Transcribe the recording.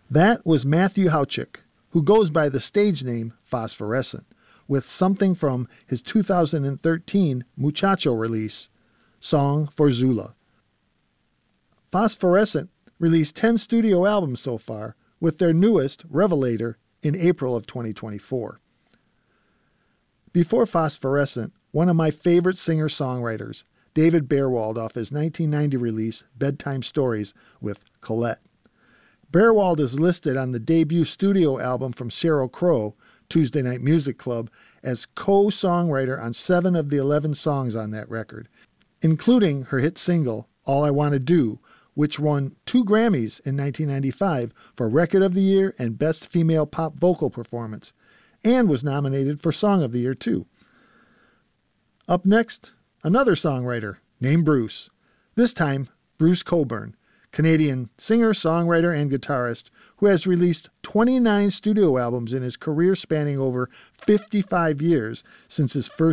That was Matthew Hauchik, who goes by the stage name Phosphorescent, with something from his 2013 Muchacho release, Song for Zula. Phosphorescent released 10 studio albums so far, with their newest, Revelator, in April of 2024. Before Phosphorescent, one of my favorite singer-songwriters, David Bearwald, off his 1990 release, Bedtime Stories, with Colette. Bearwald is listed on the debut studio album from Sheryl Crow, Tuesday Night Music Club, as co-songwriter on 7 of the 11 songs on that record, including her hit single, All I Want to Do, which won 2 Grammys in 1995 for Record of the Year and Best Female Pop Vocal Performance, and was nominated for Song of the Year, too. Up next, another songwriter named Bruce, this time Bruce Cockburn, Canadian singer, songwriter, and guitarist who has released 29 studio albums in his career spanning over 55 years since his first